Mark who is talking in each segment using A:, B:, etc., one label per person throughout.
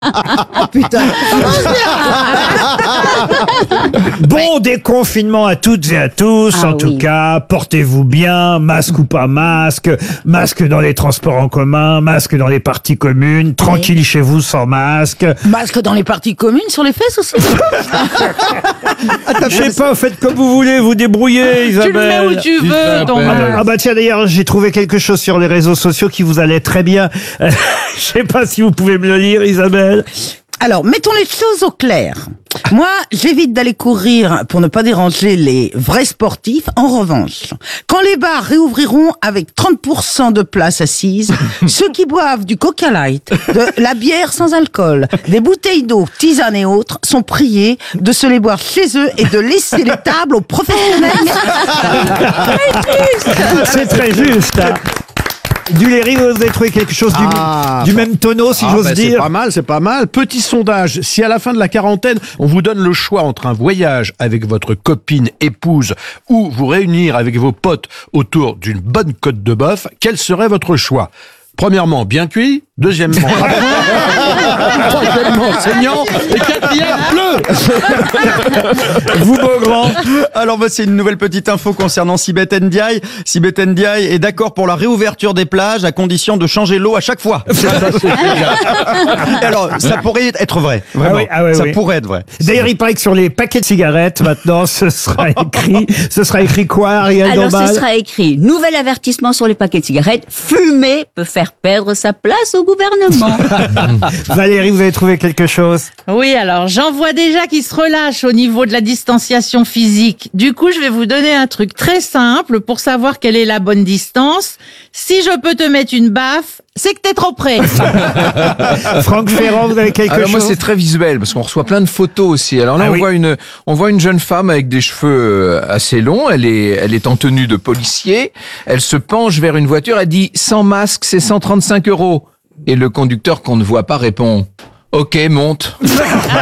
A: Putain.
B: Bon déconfinement à toutes et à tous, en tout cas, portez-vous bien, masque ou pas masque, masque dans les transports en commun, masque dans les parties communes, tranquille chez vous sans masque.
A: Masque dans les parties communes, sur les fesses aussi.
B: Je sais pas, faites comme vous voulez, vous débrouillez, Isabelle.
C: Tu le mets où tu veux, ton masque.
B: Ah bah tiens, d'ailleurs, j'ai trouvé quelque chose sur les réseaux sociaux qui vous allait très bien. Je sais pas si vous pouvez me le lire, Isabelle.
A: Alors, mettons les choses au clair. Moi, j'évite d'aller courir pour ne pas déranger les vrais sportifs. En revanche, quand les bars réouvriront avec 30% de places assises, ceux qui boivent du Coca Light, de la bière sans alcool, des bouteilles d'eau, tisane et autres, sont priés de se les boire chez eux et de laisser les tables aux professionnels.
B: C'est très juste, hein. Duléry, vous avez trouvé quelque chose du même tonneau, si j'ose dire.
D: C'est pas mal. Petit sondage. Si à la fin de la quarantaine, on vous donne le choix entre un voyage avec votre copine, épouse, ou vous réunir avec vos potes autour d'une bonne côte de bœuf, quel serait votre choix? Premièrement, bien cuit. Deuxièmement, troisièmement, saignant. Et quatrième, bleu.
B: Vous, Beaugrand.
E: Alors moi, c'est une nouvelle petite info concernant Sibeth Ndiaye. Sibeth Ndiaye est d'accord pour la réouverture des plages à condition de changer l'eau à chaque fois. Alors, ça pourrait être vrai. Vraiment. Ça pourrait être vrai.
B: D'ailleurs, il paraît que sur les paquets de cigarettes, maintenant, ce sera écrit quoi, Ariel
F: Alors,
B: Dombal?
F: ce sera écrit, nouvel avertissement sur les paquets de cigarettes, fumer peut faire perdre sa place au gouvernement.
B: Valérie, vous avez trouvé quelque chose?
C: Oui, alors j'en vois déjà qui se relâchent au niveau de la distanciation physique. Du coup, je vais vous donner un truc très simple pour savoir quelle est la bonne distance. Si je peux te mettre une baffe, c'est que t'es trop près.
B: Franck Ferrand, vous avez quelque chose?
G: Moi, c'est très visuel parce qu'on reçoit plein de photos aussi. Alors là, on voit une jeune femme avec des cheveux assez longs. Elle est en tenue de policier. Elle se penche vers une voiture. Elle dit, sans masque, c'est 135 €. Et le conducteur qu'on ne voit pas répond, OK, monte.
B: Oui,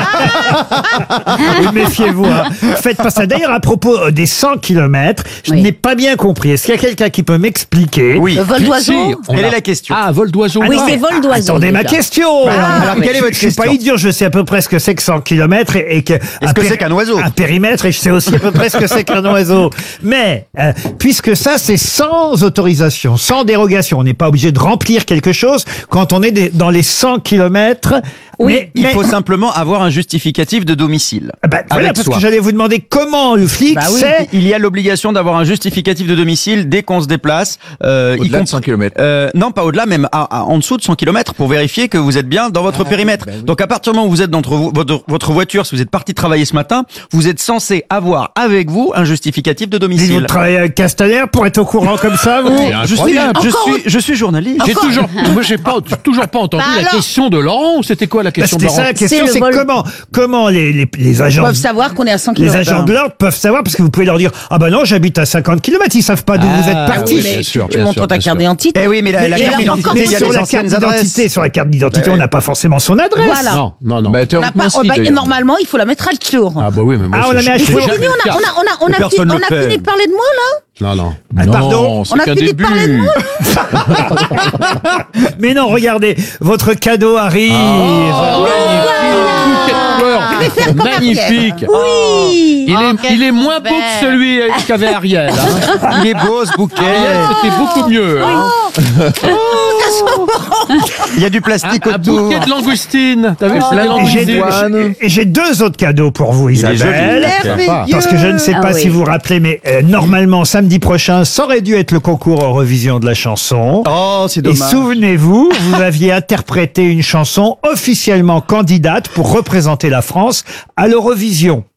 B: méfiez-vous, hein. Faites pas ça. D'ailleurs, à propos des 100 km, je n'ai pas bien compris. Est-ce qu'il y a quelqu'un qui peut m'expliquer?
E: Oui.
A: Vol d'oiseau?
E: Quelle est la question?
D: Ah, vol d'oiseau.
F: Oui, c'est vol d'oiseau.
B: Attendez ma question.
E: Alors, quelle est votre
B: Je suis pas
E: question?
B: idiot, je sais à peu près ce que c'est que 100 km et que...
E: Est-ce que c'est qu'un oiseau?
B: Un périmètre, et je sais aussi à peu près ce que c'est qu'un oiseau. Mais, puisque ça, c'est sans autorisation, sans dérogation, on n'est pas obligé de remplir quelque chose quand on est dans les 100 km.
E: Oui, il faut simplement avoir un justificatif de domicile.
B: Voilà,
E: avec
B: parce
E: soi.
B: que j'allais vous demander comment le flic sait...
E: Il y a l'obligation d'avoir un justificatif de domicile dès qu'on se déplace.
G: Au-delà de 100 km.
E: Non, pas au-delà, même en dessous de 100 km pour vérifier que vous êtes bien dans votre périmètre. Donc à partir du moment où vous êtes dans votre voiture, si vous êtes parti travailler ce matin, vous êtes censé avoir avec vous un justificatif de
B: Vous
E: domicile.
B: travaillez avec Castaner pour être au courant comme ça, vous?
E: Je suis journaliste.
D: J'ai toujours pas entendu la question de Laurent. C'était quoi la question de
B: C'était
D: Laurent?
B: ça la question,
F: C'est le
B: c'est
F: vol.
B: comment les agents...
A: Peuvent savoir qu'on est à 100
B: Les
A: km.
B: agents de l'ordre peuvent savoir, parce que vous pouvez leur dire, ah bah non, j'habite à 50 km, ils savent pas d'où vous êtes parti.
D: oui, bien sûr,
A: Tu
D: bien
A: montres
D: sûr,
A: ta
D: bien
A: carte
D: sûr.
A: d'identité.
E: Eh oui, mais la
A: Et
E: carte
A: alors,
E: d'identité, il y a
B: sur
E: les
B: la carte
E: anciennes adresses.
B: d'identité, sur la carte d'identité, on n'a pas forcément son adresse.
A: Voilà.
D: Non.
G: Bah,
A: On n'a
G: théoriquement,
A: pas-
G: si,
A: et
G: d'ailleurs.
A: normalement, il faut la mettre à jour.
D: Ah bah oui, mais moi
B: Ah, on la met à
D: j'ai
B: jour.
D: jamais
A: Fini,
D: le
A: on
D: cas.
A: a
E: Personne
A: fini
E: le fait.
A: de parler de moi, là?
D: Non.
B: Pardon,
G: c'est
A: on a
G: qu'un
A: fini de
G: début.
A: parler de moi,
B: Mais non, regardez, votre cadeau arrive.
D: Magnifique.
A: Oui.
D: Il est moins beau que celui qu'avait Ariel.
E: Il est beau ce bouquet.
D: Ariel, c'était beaucoup mieux.
E: Il y a du plastique
D: Un
E: autour.
D: bouquet de langoustines. T'as vu, c'est la
B: Et
D: langoustine.
B: j'ai deux autres cadeaux pour vous,
E: est
B: Isabelle.
A: Merveilleux.
B: Parce que je ne sais pas
F: oui.
B: si vous vous rappelez, mais normalement, samedi prochain, ça aurait dû être le concours Eurovision de la chanson.
E: Oh, c'est
B: Et
E: dommage.
B: souvenez-vous, vous aviez interprété une chanson officiellement candidate pour représenter la France à l'Eurovision.